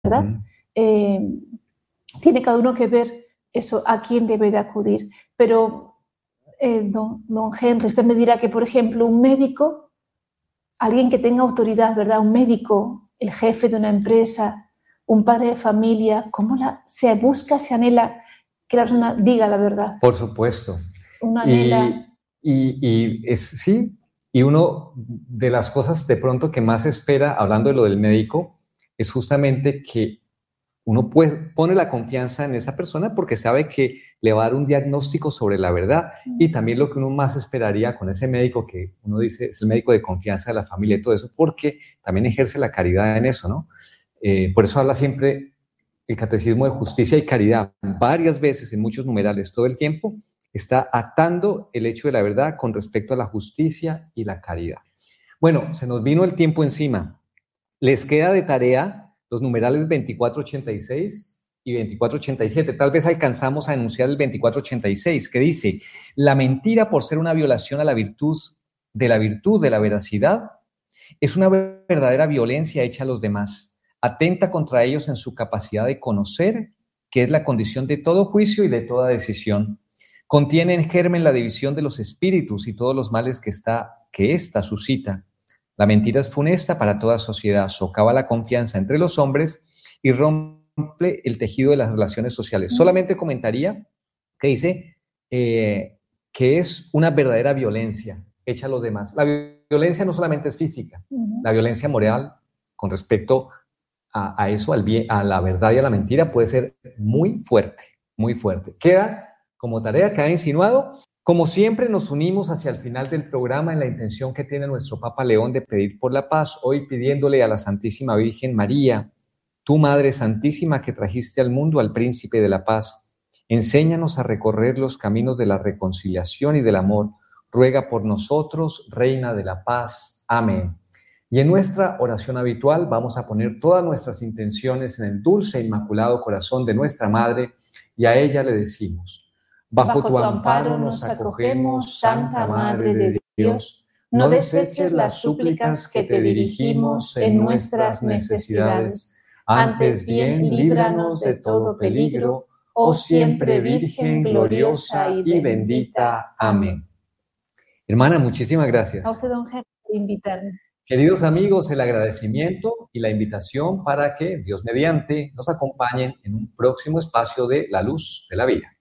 ¿verdad? Ujú. Tiene cada uno que ver eso, a quién debe de acudir. Pero, don Henry, usted me dirá que, por ejemplo, un médico, alguien que tenga autoridad, ¿verdad? Un médico, el jefe de una empresa, un padre de familia, ¿cómo se busca, se anhela que la persona diga la verdad? Por supuesto. Uno anhela... Sí, y uno de las cosas de pronto que más espera, hablando de lo del médico, es justamente que uno pone la confianza en esa persona porque sabe que le va a dar un diagnóstico sobre la verdad. Y también lo que uno más esperaría con ese médico, que uno dice es el médico de confianza de la familia y todo eso, porque también ejerce la caridad en eso, ¿no? Por eso habla siempre el Catecismo de Justicia y Caridad, varias veces en muchos numerales, todo el tiempo, está atando el hecho de la verdad con respecto a la justicia y la caridad. Bueno, se nos vino el tiempo encima. Les queda de tarea los numerales 2486 y 2487. Tal vez alcanzamos a enunciar el 2486, que dice: la mentira, por ser una violación a la virtud de la veracidad, es una verdadera violencia hecha a los demás. Atenta contra ellos en su capacidad de conocer, que es la condición de todo juicio y de toda decisión. Contiene en germen la división de los espíritus y todos los males que ésta suscita. La mentira es funesta para toda sociedad, socava la confianza entre los hombres y rompe el tejido de las relaciones sociales. Solamente comentaría que dice que es una verdadera violencia hecha a los demás. La violencia no solamente es física, la violencia moral con respecto a eso, al bien, a la verdad y a la mentira, puede ser muy fuerte, muy fuerte. Queda como tarea, queda insinuado. Como siempre, nos unimos hacia el final del programa en la intención que tiene nuestro Papa León de pedir por la paz, hoy pidiéndole a la Santísima Virgen María: tu Madre Santísima, que trajiste al mundo al Príncipe de la Paz, enséñanos a recorrer los caminos de la reconciliación y del amor. Ruega por nosotros, Reina de la Paz. Amén. Y en nuestra oración habitual vamos a poner todas nuestras intenciones en el dulce e inmaculado corazón de nuestra Madre, y a ella le decimos: bajo tu amparo nos acogemos, Santa Madre de Dios. No deseches las súplicas que te dirigimos en nuestras necesidades. Antes bien, líbranos de todo peligro, oh siempre Virgen gloriosa y bendita. Amén. Hermana, muchísimas gracias. A usted, don Henry, por invitarme. Queridos amigos, el agradecimiento y la invitación para que, Dios mediante, nos acompañen en un próximo espacio de La Luz de la Vida.